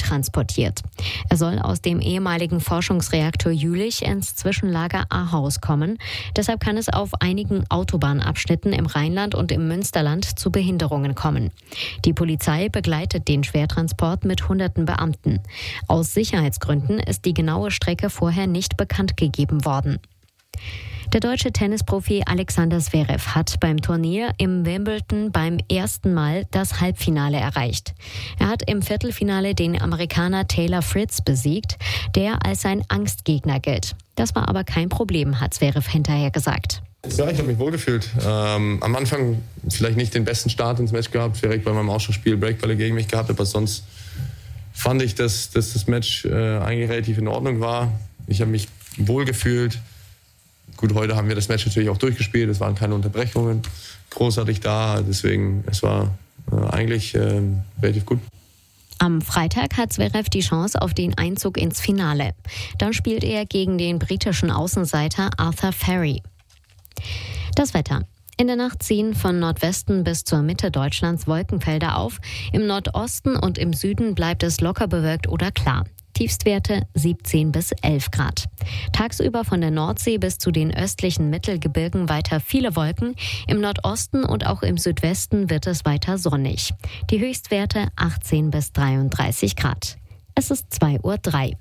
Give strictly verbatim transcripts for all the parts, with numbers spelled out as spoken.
transportiert. Er soll aus dem ehemaligen Forschungsreaktor Jülich ins Zwischenlager Ahaus kommen. Deshalb kann es auf einigen Autobahnabschnitten im Rheinland und im Münsterland zu Behinderungen kommen. Die Polizei begleitet den Schwertransport mit hunderten Beamten. Aus Sicherheitsgründen ist die genaue Strecke vorher nicht bekannt gegeben worden. Der deutsche Tennisprofi Alexander Zverev hat beim Turnier im Wimbledon beim ersten Mal das Halbfinale erreicht. Er hat im Viertelfinale den Amerikaner Taylor Fritz besiegt, der als sein Angstgegner gilt. Das war aber kein Problem, hat Zverev hinterher gesagt. Ja, ich habe mich wohlgefühlt. Ähm, am Anfang vielleicht nicht den besten Start ins Match gehabt, direkt bei meinem Ausschlussspiel Breakbälle gegen mich gehabt, aber sonst fand ich, dass, dass das Match äh, eigentlich relativ in Ordnung war. Ich habe mich wohlgefühlt. Gut, heute haben wir das Match natürlich auch durchgespielt, es waren keine Unterbrechungen großartig da, deswegen es war äh, eigentlich äh, relativ gut. Am Freitag hat Zverev die Chance auf den Einzug ins Finale. Dann spielt er gegen den britischen Außenseiter Arthur Ferry. Das Wetter. In der Nacht ziehen von Nordwesten bis zur Mitte Deutschlands Wolkenfelder auf. Im Nordosten und im Süden bleibt es locker bewölkt oder klar. Tiefstwerte siebzehn bis elf Grad. Tagsüber von der Nordsee bis zu den östlichen Mittelgebirgen weiter viele Wolken. Im Nordosten und auch im Südwesten wird es weiter sonnig. Die Höchstwerte achtzehn bis dreiunddreißig Grad. Es ist zwei Uhr drei.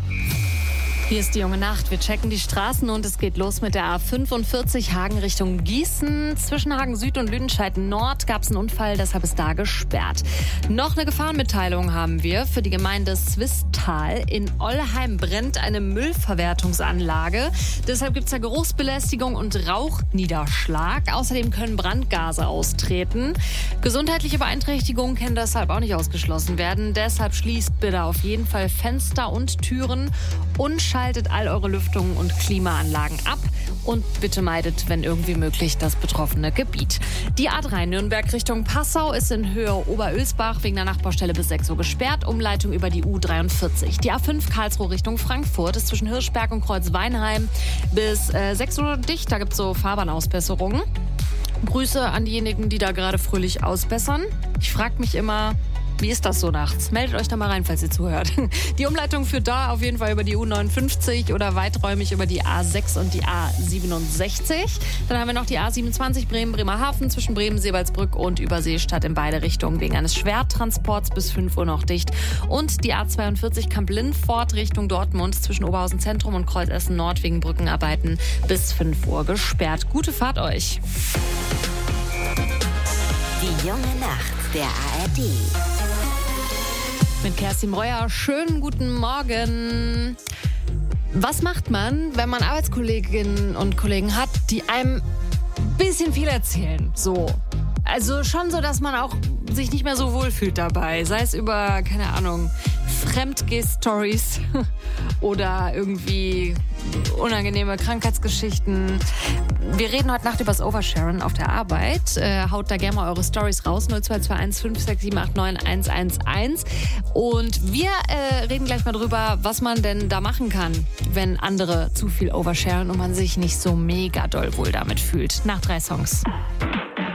Hier ist die junge Nacht. Wir checken die Straßen und es geht los mit der A fünfundvierzig Hagen Richtung Gießen. Zwischen Hagen Süd und Lüdenscheid Nord gab es einen Unfall, deshalb ist da gesperrt. Noch eine Gefahrenmitteilung haben wir für die Gemeinde Swisttal. In Ollheim brennt eine Müllverwertungsanlage. Deshalb gibt es da Geruchsbelästigung und Rauchniederschlag. Außerdem können Brandgase austreten. Gesundheitliche Beeinträchtigungen können deshalb auch nicht ausgeschlossen werden. Deshalb schließt bitte auf jeden Fall Fenster und Türen und schaltet all eure Lüftungen und Klimaanlagen ab und bitte meidet, wenn irgendwie möglich, das betroffene Gebiet. Die A drei Nürnberg Richtung Passau ist in Höhe Oberölsbach wegen der Nachbaustelle bis sechs Uhr gesperrt. Umleitung über die U dreiundvierzig. Die A fünf Karlsruhe Richtung Frankfurt ist zwischen Hirschberg und Kreuzweinheim bis äh, sechs Uhr dicht. Da gibt es so Fahrbahnausbesserungen. Grüße an diejenigen, die da gerade fröhlich ausbessern. Ich frage mich immer, wie ist das so nachts? Meldet euch da mal rein, falls ihr zuhört. Die Umleitung führt da auf jeden Fall über die U neunundfünfzig oder weiträumig über die A sechs und die A siebenundsechzig. Dann haben wir noch die A siebenundzwanzig Bremen-Bremerhaven zwischen Bremen-Seebaldsbrück und Überseestadt in beide Richtungen wegen eines Schwerttransports bis fünf Uhr noch dicht. Und die A zweiundvierzig Kamp-Lindfort Richtung Dortmund zwischen Oberhausen Zentrum und Kreuz Essen Nord wegen Brückenarbeiten bis fünf Uhr gesperrt. Gute Fahrt euch. Die junge Nacht der A R D. Mit Kerstin Breuer, schönen guten Morgen. Was macht man, wenn man Arbeitskolleginnen und Kollegen hat, die einem ein bisschen viel erzählen? So. Also schon so, dass man auch sich nicht mehr so wohl fühlt dabei. Sei es über, keine Ahnung, Fremdgeh-Stories oder irgendwie unangenehme Krankheitsgeschichten. Wir reden heute Nacht über das Oversharen auf der Arbeit. Äh, haut da gerne mal eure Stories raus. null zwei zwei eins fünf sechs sieben acht neun eins eins eins. Und wir äh, reden gleich mal drüber, was man denn da machen kann, wenn andere zu viel oversharen und man sich nicht so mega doll wohl damit fühlt. Nach drei Songs.